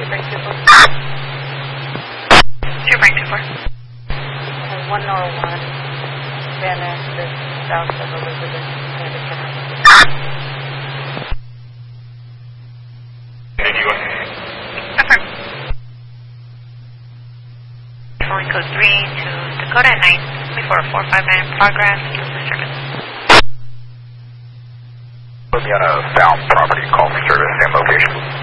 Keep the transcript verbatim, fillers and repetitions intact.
break two four. Two break two four. And one oh one, Van Ness is south of Elizabeth, Anderson. Affirm. Calling code three to Dakota at nine before four five nine in progress. Use the service. Put me on a found property call for service, same location.